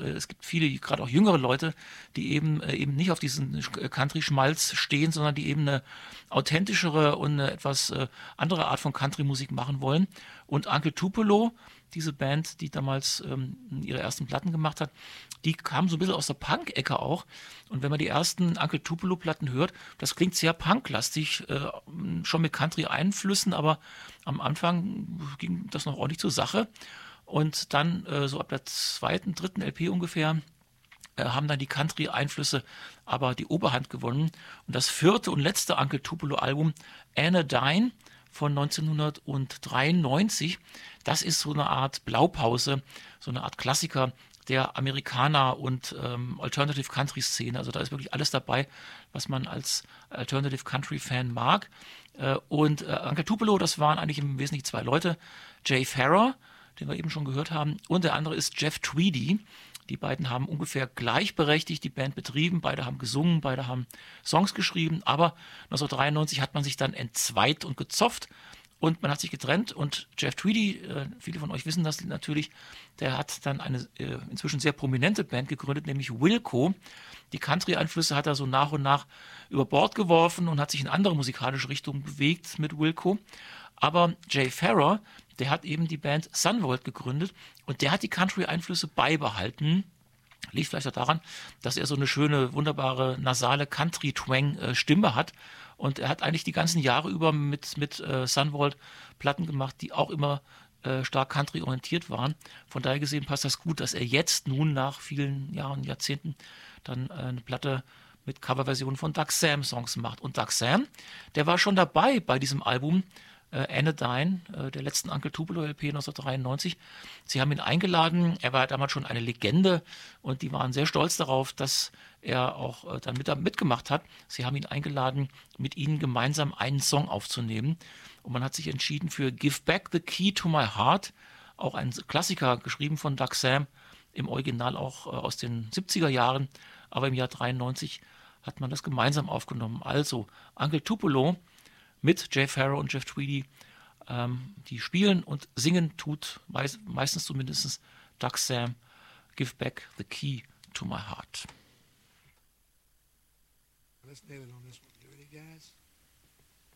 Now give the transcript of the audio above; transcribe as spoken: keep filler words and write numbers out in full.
äh, es gibt viele, gerade auch jüngere Leute, die eben äh, eben nicht auf diesen Country-Schmalz stehen, sondern die eben eine authentischere und eine etwas äh, andere Art von Country-Musik machen wollen. Und Uncle Tupelo, diese Band, die damals ähm, ihre ersten Platten gemacht hat, die kam so ein bisschen aus der Punk-Ecke auch. Und wenn man die ersten Uncle Tupelo-Platten hört, das klingt sehr punklastig, äh, schon mit Country-Einflüssen, aber am Anfang ging das noch ordentlich zur Sache. Und dann, äh, so ab der zweiten, dritten L P ungefähr, äh, haben dann die Country-Einflüsse aber die Oberhand gewonnen. Und das vierte und letzte Uncle Tupelo-Album, Anodyne von neunzehnhundertdreiundneunzig, das ist so eine Art Blaupause, so eine Art Klassiker der Amerikaner- und ähm, Alternative Country-Szene. Also da ist wirklich alles dabei, was man als Alternative Country-Fan mag. Äh, und äh, Uncle Tupelo, das waren eigentlich im Wesentlichen zwei Leute. Jay Farrar, den wir eben schon gehört haben, und der andere ist Jeff Tweedy. Die beiden haben ungefähr gleichberechtigt die Band betrieben, beide haben gesungen, beide haben Songs geschrieben, aber neunzehnhundertdreiundneunzig hat man sich dann entzweit und gezofft und man hat sich getrennt und Jeff Tweedy, äh, viele von euch wissen das natürlich, der hat dann eine äh, inzwischen sehr prominente Band gegründet, nämlich Wilco. Die Country-Einflüsse hat er so nach und nach über Bord geworfen und hat sich in andere musikalische Richtungen bewegt mit Wilco. Aber Jay Farrar, der hat eben die Band Sunvolt gegründet und der hat die Country-Einflüsse beibehalten. Liegt vielleicht auch daran, dass er so eine schöne, wunderbare, nasale Country-Twang-Stimme hat. Und er hat eigentlich die ganzen Jahre über mit, mit äh, Sunvolt Platten gemacht, die auch immer äh, stark Country-orientiert waren. Von daher gesehen passt das gut, dass er jetzt nun nach vielen Jahren, Jahrzehnten dann äh, eine Platte mit Coverversionen von Doug Sam-Songs macht. Und Doug Sam, der war schon dabei bei diesem Album, äh, Anodyne, äh, der letzten Uncle Tupelo L P neunzehnhundertdreiundneunzig. Sie haben ihn eingeladen, er war damals schon eine Legende und die waren sehr stolz darauf, dass er auch äh, dann mit, mitgemacht hat. Sie haben ihn eingeladen, mit ihnen gemeinsam einen Song aufzunehmen und man hat sich entschieden für Give Back the Key to My Heart, auch ein Klassiker, geschrieben von Doug Sam, im Original auch äh, aus den siebziger Jahren, aber im Jahr dreiundneunzig hat man das gemeinsam aufgenommen. Also Uncle Tupelo mit Jay Farrar und Jeff Tweedy, ähm, die spielen und singen tut meist, meistens zumindest Doug Sam, Give Back the Key to My Heart. Let's nail it on this one. You ready, guys?